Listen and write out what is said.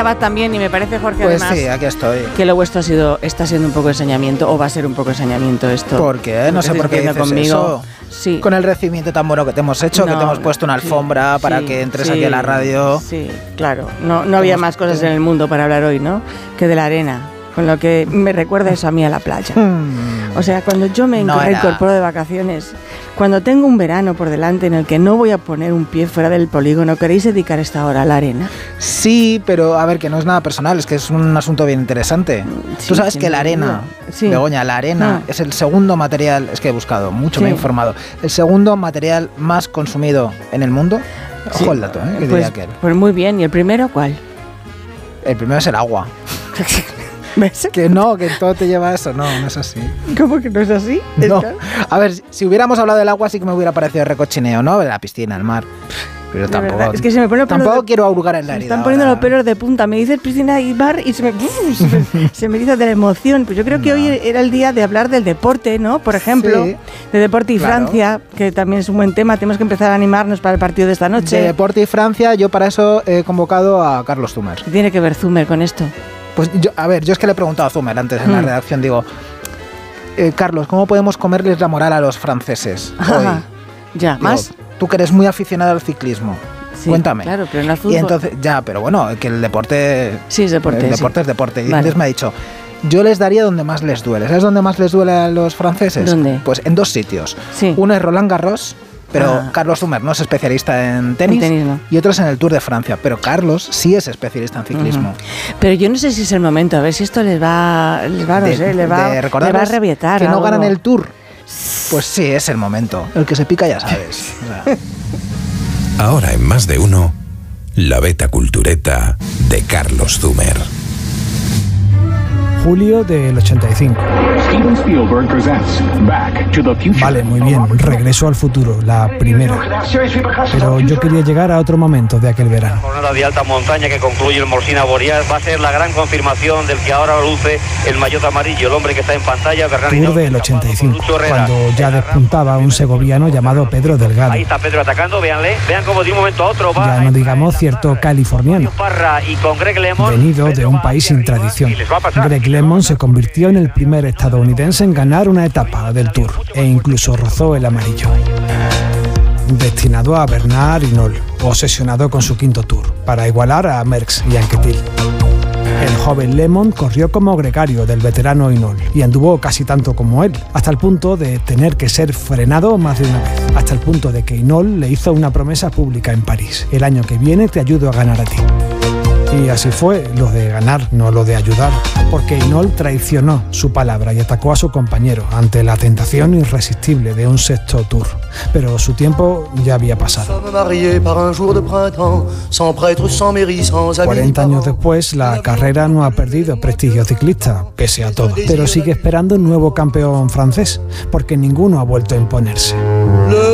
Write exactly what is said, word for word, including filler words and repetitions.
Abad también, y me parece, Jorge, pues además, sí, aquí estoy. que lo vuestro ha sido, está siendo un poco ensañamiento, o va a ser un poco ensañamiento esto. ¿Por qué? No sé por qué dices conmigo. Eso. Sí. Con el recibimiento tan bueno que te hemos hecho, no, que te hemos puesto una alfombra sí, para sí, que entres sí, aquí a la radio. Sí, claro. No, no había más cosas en el mundo para hablar hoy, ¿no? Que de la arena. Con lo que me recuerda eso a mí a la playa. Hmm. O sea, cuando yo me no reincorporo de vacaciones, cuando tengo un verano por delante en el que no voy a poner un pie fuera del polígono, ¿queréis dedicar esta hora a la arena? Sí, pero a ver, que no es nada personal, es que es un asunto bien interesante. Sí, Tú sabes que la arena, sí. Begoña, la arena ah. es el segundo material, es que he buscado, mucho sí. me he informado, el segundo material más consumido en el mundo. Ojo sí. el dato, ¿eh? Que pues, diría pues muy bien, ¿y el primero cuál? El primero es el agua. ¿Ves? Que no, que todo te lleva a eso. No, no es así. ¿Cómo que no es así? No. A ver, si hubiéramos hablado del agua sí que me hubiera parecido recochineo, ¿no? La piscina, el mar. Pero de tampoco, verdad, es que se me pone tampoco de, quiero ahorcar en la herida. Me están poniendo ahora. Los pelos de punta. Me dices piscina y bar y se me, se me, se me dice de la emoción. Pues yo creo que no. hoy era el día de hablar del deporte, ¿no? Por ejemplo, sí, de deporte y claro. Francia, que también es un buen tema. Tenemos que empezar a animarnos para el partido de esta noche. De deporte y Francia, yo para eso he convocado a Carlos Zumer. ¿Qué tiene que ver Zumer con esto? Pues yo, a ver, yo es que le he preguntado a Zumer antes en mm. la redacción, digo, eh, Carlos, ¿cómo podemos comerles la moral a los franceses hoy? Ya, digo, ¿más? Tú que eres muy aficionado al ciclismo, sí, cuéntame. Claro, pero no al fútbol. Y entonces, ya, pero bueno, que el deporte... Sí, es deporte. El deporte sí. es deporte. Y vale. entonces me ha dicho, yo les daría donde más les duele. ¿Sabes dónde más les duele a los franceses? ¿Dónde? Pues en dos sitios. Sí. Uno es Roland Garros, pero ah. Carlos Zumer no es especialista en tenis, en tenis no. y otro es en el Tour de Francia, pero Carlos sí es especialista en ciclismo. Uh-huh. Pero yo no sé si es el momento, a ver si esto les va, les va, no de, sé, les va, de les va a revietar. Que algo. no ganan el Tour. Pues sí, es el momento. El que se pica ya sabes. O sea. Ahora en Más de Uno, la beta cultureta de Carlos Zumer. Julio del ochenta y cinco. Steven Spielberg presents Back to the Future. Vale, muy bien. Regreso al futuro, la primera. Pero yo quería llegar a otro momento de aquel verano. La jornada de alta montaña que concluye el Morsina Boreal va a ser la gran confirmación del que ahora luce el maillot amarillo, el hombre que está en pantalla. Tour del ochenta y cinco, cuando ya despuntaba un segoviano llamado Pedro Delgado. Ahí está Pedro atacando, véanle, vean cómo de un momento a otro va. Ya no digamos cierto californiano, venido de un país sin tradición. Greg Lemon se convirtió en el primer estadounidense en ganar una etapa del Tour e incluso rozó el amarillo. Destinado a Bernard Hinault, obsesionado con su quinto Tour, para igualar a Merckx y Anquetil. El joven Lemon corrió como gregario del veterano Hinault y anduvo casi tanto como él, hasta el punto de tener que ser frenado más de una vez, hasta el punto de que Hinault le hizo una promesa pública en París: el año que viene te ayudo a ganar a ti. Y así fue, lo de ganar, no lo de ayudar, porque Hinault traicionó su palabra y atacó a su compañero ante la tentación irresistible de un sexto Tour. Pero su tiempo ya había pasado. cuarenta años después, la carrera no ha perdido prestigio ciclista, pese a todo, pero sigue esperando un nuevo campeón francés, porque ninguno ha vuelto a imponerse.